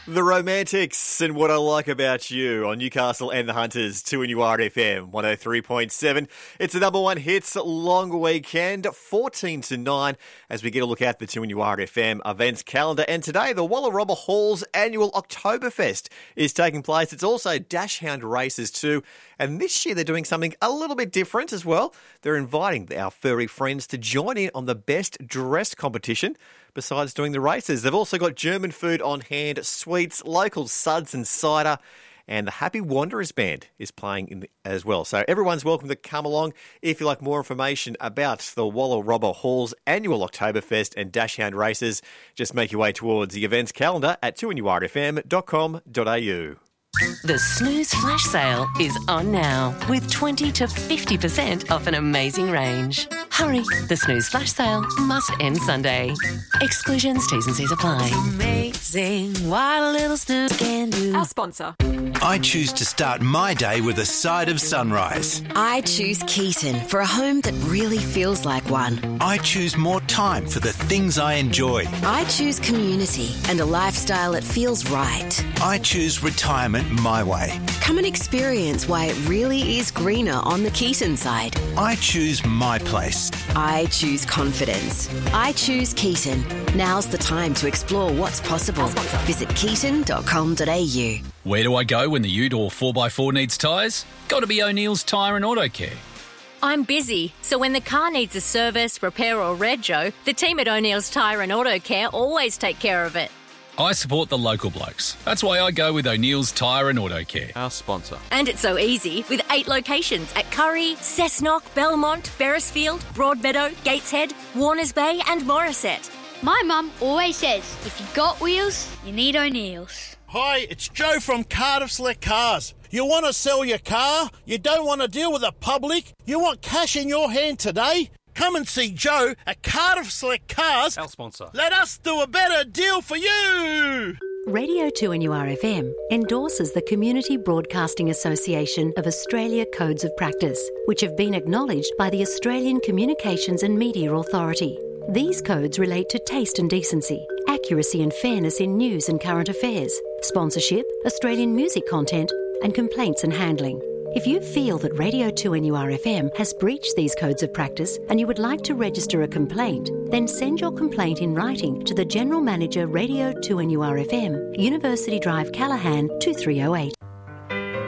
The Romantics and What I Like About You on Newcastle and the Hunters, 2NURFM 103.7. It's the number one hits long weekend, 14 to 9, as we get a look at the 2NURFM events calendar. And today, the Walla Robber Hall's annual Oktoberfest is taking place. It's also Dash Hound races too. And this year, they're doing something a little bit different as well. They're inviting our furry friends to join in on the best dressed competition. Besides doing the races, they've also got German food on hand, sweets, local suds and cider, and the Happy Wanderers Band is playing as well. So everyone's welcome to come along. If you'd like more information about the Walla Robber Hall's annual Oktoberfest and Dash Hound races, just make your way towards the events calendar at 2NURFM.com.au. The Snooze Flash Sale is on now with 20 to 50% off an amazing range. Hurry, the Snooze Flash Sale must end Sunday. Exclusions, T's and C's apply. Amazing what a little snooze can do. Our sponsor. I choose to start my day with a side of sunrise. I choose Keaton for a home that really feels like one. I choose more time for the things I enjoy. I choose community and a lifestyle that feels right. I choose retirement my way. Come and experience why it really is greener on the Keaton side. I choose my place. I choose confidence. I choose Keaton. Now's the time to explore what's possible. Visit keaton.com.au. Where do I go when the ute or 4x4 needs tyres? Got to be O'Neill's Tyre and Auto Care. I'm busy, so when the car needs a service, repair or rego, the team at O'Neill's Tyre and Auto Care always take care of it. I support the local blokes. That's why I go with O'Neill's Tyre and Auto Care. Our sponsor. And it's so easy with 8 locations at Curry, Cessnock, Belmont, Beresfield, Broadmeadow, Gateshead, Warners Bay and Morisset. My mum always says, if you got wheels, you need O'Neill's. Hi, it's Joe from Cardiff Select Cars. You want to sell your car? You don't want to deal with the public? You want cash in your hand today? Come and see Joe at Cardiff Select Cars. Our sponsor. Let us do a better deal for you. Radio 2NURFM endorses the Community Broadcasting Association of Australia Codes of Practice, which have been acknowledged by the Australian Communications and Media Authority. These codes relate to taste and decency, accuracy and fairness in news and current affairs, sponsorship, Australian music content, and complaints and handling. If you feel that Radio 2NURFM has breached these codes of practice and you would like to register a complaint, then send your complaint in writing to the General Manager, Radio 2NURFM, University Drive, Callaghan, 2308.